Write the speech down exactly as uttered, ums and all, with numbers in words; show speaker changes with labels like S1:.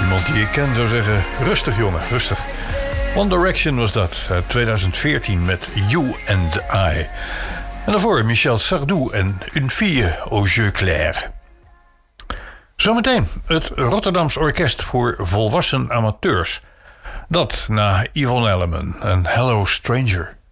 S1: Iemand die ik ken zou zeggen, rustig jongen, rustig. One Direction was dat, uit tweeduizend veertien met You and I. En daarvoor Michel Sardou en Une fille aux yeux clairs. Zometeen het Rotterdams Orkest voor Volwassen Amateurs. Dat na Yvonne Elliman en Hello Stranger.